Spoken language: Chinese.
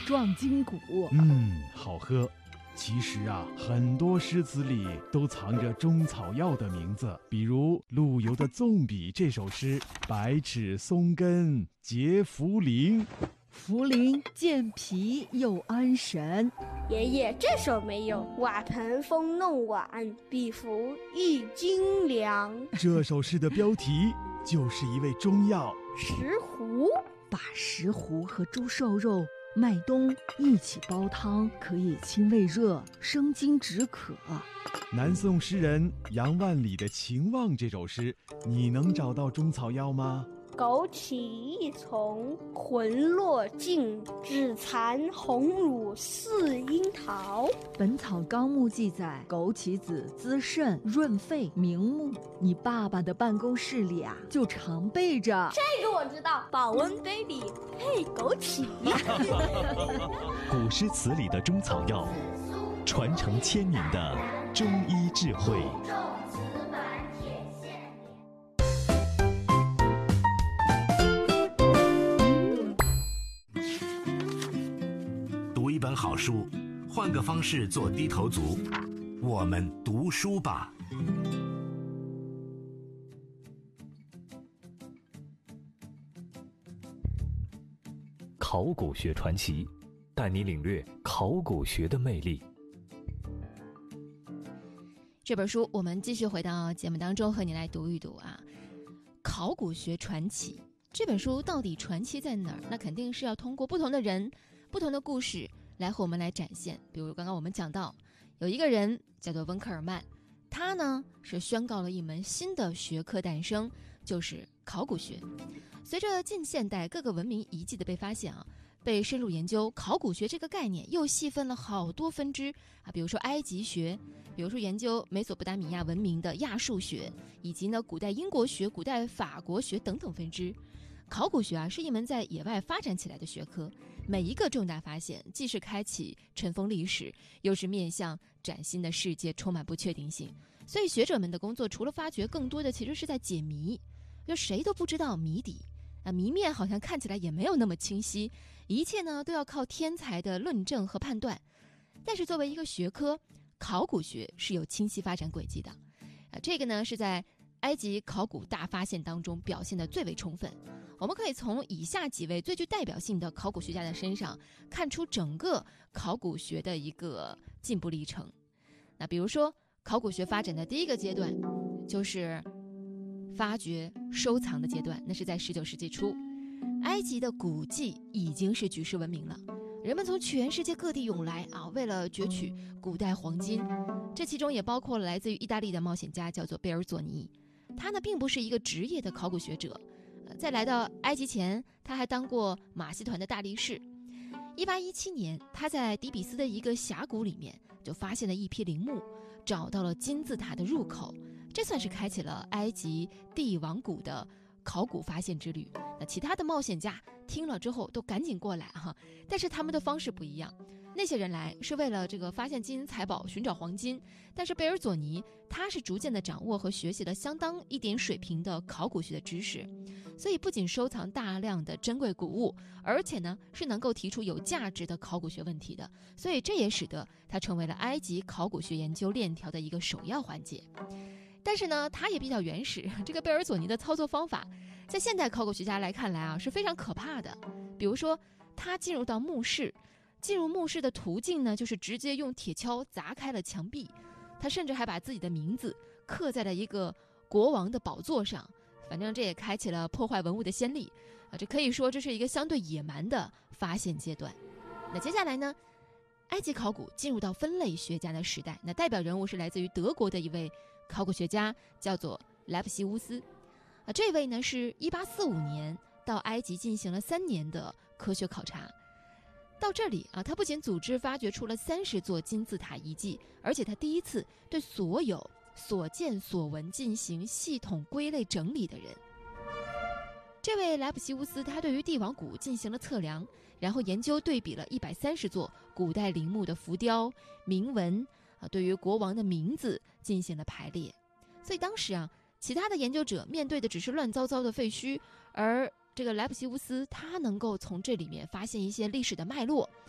壮筋骨。 好喝。其实啊，很多诗词里都藏着中草药的名字，比如陆游的《纵笔》这首诗，百尺松根结茯苓， 茯苓健脾又安神。 爷爷这首没有，瓦盆风弄碗，比服一斤粮。 这首诗的标题就是一味中药石斛， 把石斛和猪瘦肉、麦冬一起煲汤，可以清胃热、生津止渴。 南宋诗人杨万里的《秦望》这首诗，你能找到中草药吗？ 枸杞一丛，魂落尽，只残红乳似樱桃。 本草纲目记载，枸杞子滋肾润肺明目。你爸爸的办公室里啊，就常备着。 这个我知道，保温杯里配枸杞。 古诗词里的中草药，传承千年的中医智慧。 读一本好书，换个方式做低头族。我们读书吧。 考古学传奇，带你领略考古学的魅力。 这本书我们继续回到节目当中和你来读一读啊。考古学传奇这本书到底传奇在哪儿？那肯定是要通过不同的人、不同的故事来和我们来展现。比如刚刚我们讲到有一个人叫做温克尔曼，他呢是宣告了一门新的学科诞生，就是考古学。随着近现代各个文明遗迹的被发现啊，被深入研究，考古学这个概念又细分了好多分支啊，比如说埃及学，比如说研究美索不达米亚文明的亚述学，以及呢古代英国学、古代法国学等等分支。考古学啊是一门在野外发展起来的学科，每一个重大发现既是开启尘封历史，又是面向崭新的世界，充满不确定性。所以学者们的工作除了发掘，更多的其实是在解谜，就谁都不知道谜底啊，谜面好像看起来也没有那么清晰，一切呢都要靠天才的论证和判断。但是作为一个学科，考古学是有清晰发展轨迹的这个呢是在埃及考古大发现当中表现得最为充分。我们可以从以下几位最具代表性的考古学家的身上看出整个考古学的一个进步历程。那比如说考古学发展的第一个阶段就是发掘收藏的阶段，那是在19世纪初，埃及的古迹已经是举世闻名了，人们从全世界各地涌来啊，为了攫取古代黄金。这其中也包括了来自于意大利的冒险家叫做贝尔佐尼，他呢并不是一个职业的考古学者，在来到埃及前他还当过马戏团的大力士。1817年他在底比斯的一个峡谷里面就发现了一批陵墓，找到了金字塔的入口，这算是开启了埃及帝王谷的考古发现之旅。那其他的冒险家听了之后都赶紧过来哈，但是他们的方式不一样。那些人来是为了这个发现金银财宝，寻找黄金，但是贝尔佐尼他是逐渐的掌握和学习了相当一点水平的考古学的知识，所以不仅收藏大量的珍贵古物，而且呢是能够提出有价值的考古学问题的，所以这也使得他成为了埃及考古学研究链条的一个首要环节。但是呢他也比较原始，这个贝尔佐尼的操作方法在现代考古学家来看来啊是非常可怕的。比如说他进入到墓室，进入墓室的途径呢就是直接用铁锹砸开了墙壁，他甚至还把自己的名字刻在了一个国王的宝座上，反正这也开启了破坏文物的先例这可以说这是一个相对野蛮的发现阶段。那接下来呢，埃及考古进入到分类学家的时代，那代表人物是来自于德国的一位考古学家，叫做莱布西乌斯这位呢是1845年到埃及进行了3年的科学考察。到这里他不仅组织发掘出了30座金字塔遗迹，而且他第一次对所有所见所闻进行系统归类整理的人。这位莱普西乌斯他对于帝王谷进行了测量，然后研究对比了130座古代陵墓的浮雕铭文对于国王的名字进行了排列。所以当时其他的研究者面对的只是乱糟糟的废墟，而这个莱普西乌斯他能够从这里面发现一些历史的脉络，